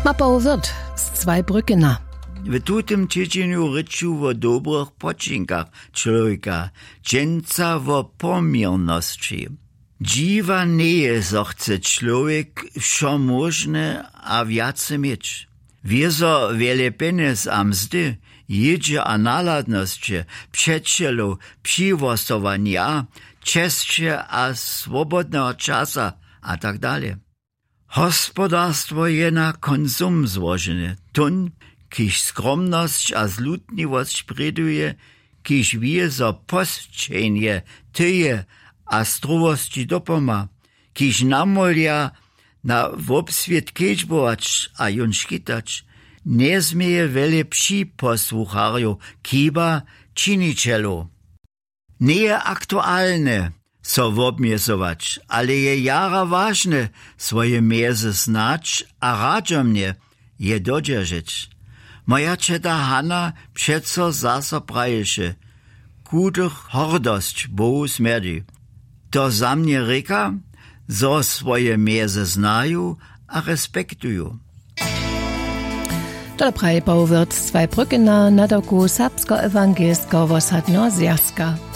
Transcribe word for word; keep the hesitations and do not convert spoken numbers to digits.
Mapał wirt z Zweibrückena. W tutym tydzieniu ryczu o dobrych poczynkach człowieka, dżęca o pomierności. Dziwa nie so chce człowiek wszo możne a wiace mieć. Wiezo wiele pieniędzy a mzdy, jedzie a naladności, przyjacielu, przywostowania, czescie a swobodnego czasa a tak dalej. Gospodarstwo je na konsum złożone. Tun, kiż skromność a zlutliwość preduje, kiż wie zo postrzenie, tyje a struwości dopoma, kiż namolia na wobswiet kedźbować a jon škitać, nie zmieje wiele psi posłucharju, kiba činicielu. Nie je aktualne so wobmiesować, ale je jara ważne swoje miezy znać, a radzo mnie je dodzierżyć. Moja czeta Hanna przeco zaso praješe, kudych hordość Bohu smerdzi. To za mnie reka, zo swoje miezy znają a respektują. To praje Bauwirt z Zweibrückena na doku Serbsko-Ewangelsko Wosadno Zjazka.